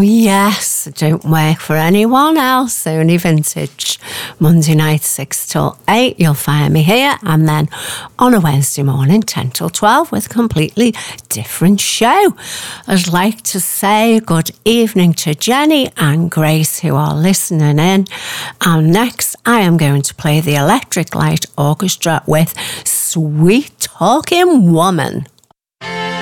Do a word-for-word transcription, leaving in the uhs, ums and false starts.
yes, don't work for anyone else. Only Vintage. Monday night, six till eight, you'll find me here. And then on a Wednesday morning, ten till twelve, with a completely different show. I'd like to say good evening to Jenny and Grace, who are listening in. And next, I am going to play the Electric Light Orchestra with Sweet Talking Woman.